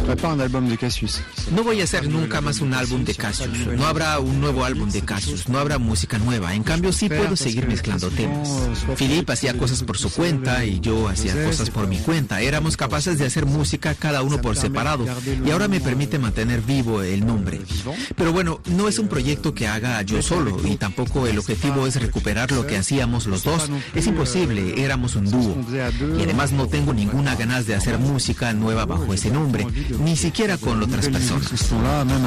No voy a hacer nunca más un álbum de Cassius. No habrá un nuevo álbum de Cassius. No habrá música nueva. En cambio, sí puedo seguir mezclando temas. Philippe hacía cosas por su cuenta y yo hacía cosas por mi cuenta. Éramos capaces de hacer música cada uno por separado y ahora me permite mantener vivo el nombre. Pero bueno, no es un proyecto que haga yo solo y tampoco el objetivo es recuperar lo que hacíamos los dos. Es imposible, éramos un dúo. Y además no tengo ninguna ganas de hacer música nueva bajo ese nombre, ni siquiera con otras personas.